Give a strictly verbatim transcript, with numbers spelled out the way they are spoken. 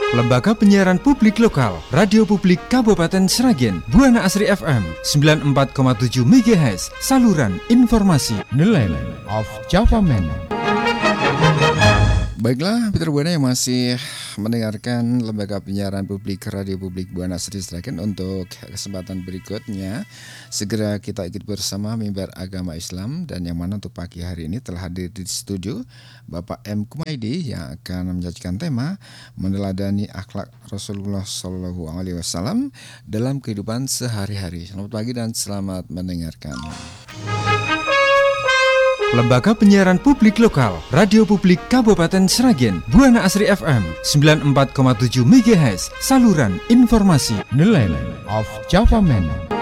Lembaga Penyiaran Publik Lokal, Radio Publik Kabupaten Sragen, Buana Asri F M sembilan puluh empat koma tujuh megahertz, saluran informasi Nelayan of Java Man. Baiklah, Peter Buana yang masih mendengarkan Lembaga Penyiaran Publik Radio Publik Buana Asri Sragen, untuk kesempatan berikutnya segera kita ikut bersama mimbar agama Islam, dan yang mana untuk pagi hari ini telah hadir di studio Bapak M. Kumaidi yang akan menyajikan tema meneladani akhlak Rasulullah Shallallahu Alaihi Wasallam dalam kehidupan sehari-hari. Selamat pagi dan selamat mendengarkan. Lembaga Penyiaran Publik Lokal, Radio Publik Kabupaten Sragen, Buana Asri F M sembilan puluh empat koma tujuh megahertz, saluran informasi Nelayan of Java Man.